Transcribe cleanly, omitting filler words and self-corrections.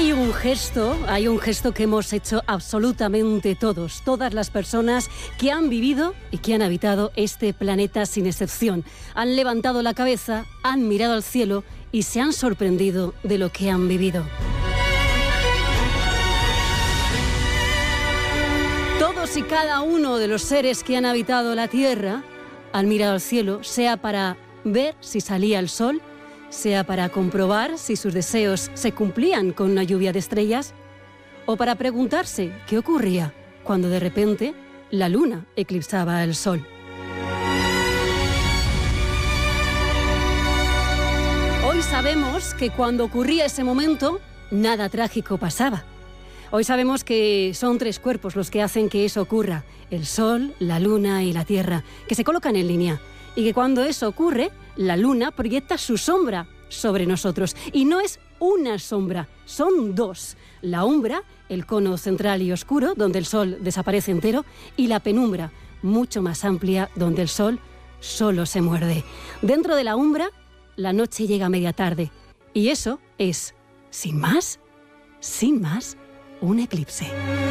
Hay un gesto que hemos hecho absolutamente todos, todas las personas que han vivido y que han habitado este planeta sin excepción. Han levantado la cabeza, han mirado al cielo y se han sorprendido de lo que han vivido. Todos y cada uno de los seres que han habitado la Tierra han mirado al cielo, sea para ver si salía el sol, sea para comprobar si sus deseos se cumplían con una lluvia de estrellas, o para preguntarse qué ocurría cuando de repente la luna eclipsaba el sol. Hoy sabemos que cuando ocurría ese momento, nada trágico pasaba. Hoy sabemos que son 3 cuerpos los que hacen que eso ocurra: el sol, la luna y la tierra, que se colocan en línea. Y que cuando eso ocurre, la luna proyecta su sombra sobre nosotros. Y no es una sombra, son 2. La umbra, el cono central y oscuro, donde el sol desaparece entero, y la penumbra, mucho más amplia, donde el sol solo se muerde. Dentro de la umbra, la noche llega a media tarde. Y eso es, sin más, un eclipse.